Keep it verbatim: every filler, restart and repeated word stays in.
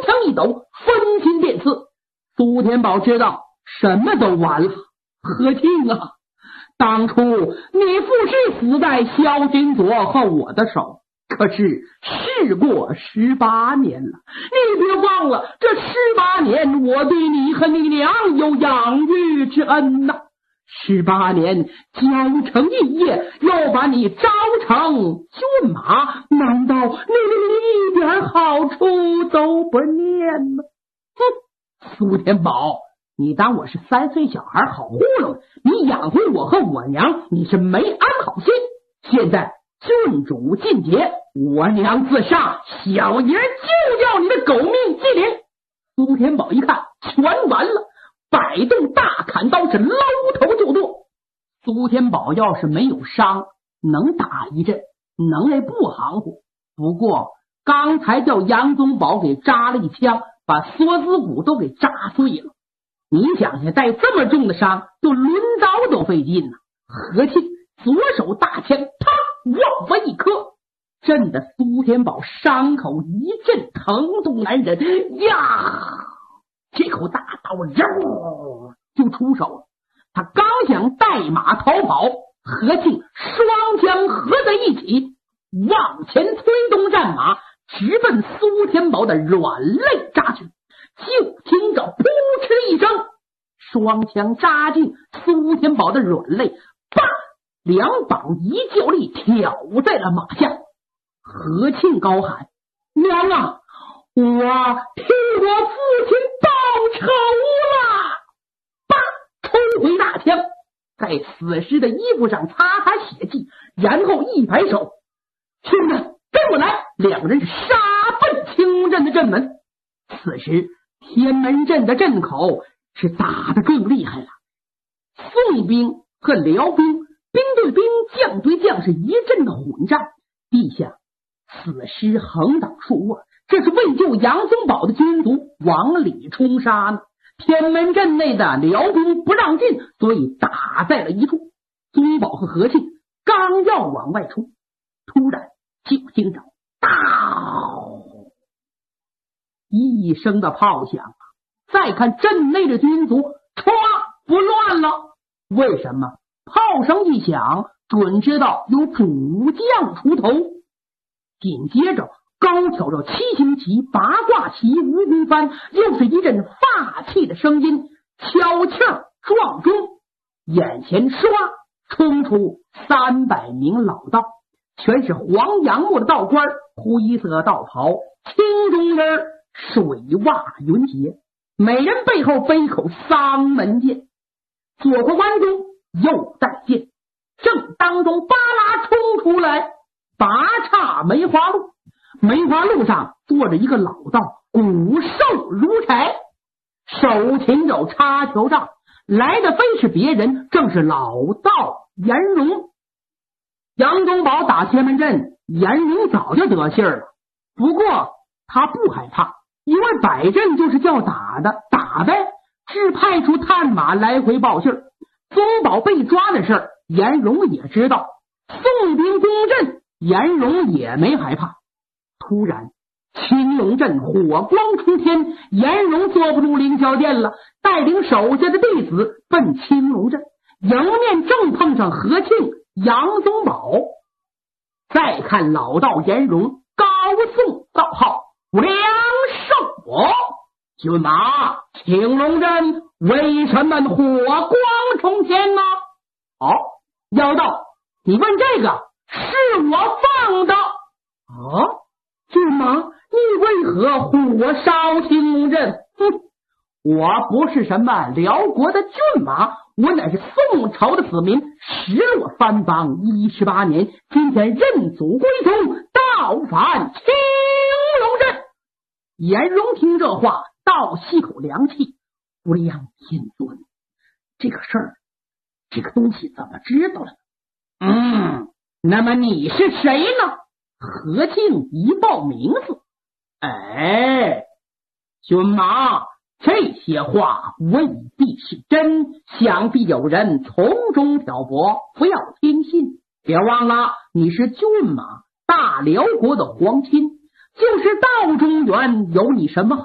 枪一抖，分心便刺。苏天宝知道什么都完了。何庆啊，当初你父是死在萧金铎和我的手，可是事过十八年了，你别忘了，这十八年我对你和你娘有养育之恩呐、啊。十八年交成一业，又把你招成骏马，难道你一点好处都不念吗？哼，苏天宝，你当我是三岁小孩好糊弄？你养活我和我娘，你是没安好心。现在郡主进阶，我娘自杀，小爷就叫你的狗命机灵。苏天宝一看全完了，摆动大砍刀是搂头就剁。苏天宝要是没有伤，能打一阵，能耐不含糊。不过刚才叫杨宗保给扎了一枪，把锁子骨都给扎碎了。你想想，带这么重的伤，就抡刀都费劲呢。何庆左手大枪啪往外一磕，震得苏天宝伤口一阵疼痛难忍呀！这口大刀肉就出手了。他刚想带马逃跑，何庆双枪合在一起，往前推动战马，直奔苏天宝的软肋扎去。就听着扑哧一声，双枪扎进苏天宝的软肋，啪，两膀一较力挑在了马下。何庆高喊：娘啊，我替我父亲报仇了！啪，抽回大枪，在死尸的衣服上擦擦血迹，然后一摆手：兄弟，跟我来！两人杀奔青龙镇的镇门。此时天门镇的镇口是打得更厉害了，宋兵和辽兵，兵对兵，将对将，是一阵的混战。地下死尸横倒竖卧，这是为救杨宗保的军卒往里冲杀呢。天门镇内的辽兵不让进，所以打在了一处。宗保和何庆刚要往外冲，突然就听着当一声的炮响，再看镇内的军卒唰不乱了。为什么？炮声一响，准知道有主将出头。紧接着高挑着七星旗、八卦旗、蜈蚣幡，又是一阵发气的声音，敲磬撞钟，眼前唰冲出三百名老道，全是黄杨木的道官，灰色道袍，青中人，水袜云鞋，每人背后背口丧门剑，左过弯中，右带剑，正当中巴拉冲出来，拔岔梅花路。梅花路上坐着一个老道，骨瘦如柴，手擎着插球杖，来的非是别人，正是老道严荣。杨宗保打天门阵，严荣早就得信了，不过他不害怕，因为摆阵就是叫打的，打呗，只派出探马来回报信。宗保被抓的事，严荣也知道，宋兵攻阵，严荣也没害怕。突然青龙阵火光冲天，严荣坐不住凌霄殿了，带领手下的弟子奔青龙阵，迎面正碰上何庆、杨宗保。再看老道严荣高颂道号：梁胜，骏马，青龙阵为什么火光冲天呢？哦，妖道，你问这个是我放的。哦，骏马，你为何火烧青龙阵？哼，我不是什么辽国的骏马，我乃是宋朝的子民，失落藩邦一十八年，今天认祖归宗，倒返青龙阵。严荣听这话，倒吸口凉气，不良天尊，这个事儿，这个东西怎么知道了？嗯，那么你是谁呢？何庆一报名字，哎，骏马，这些话未必是真，想必有人从中挑拨，不要听信。别忘了，你是骏马，大辽国的皇亲，就是道中原有你什么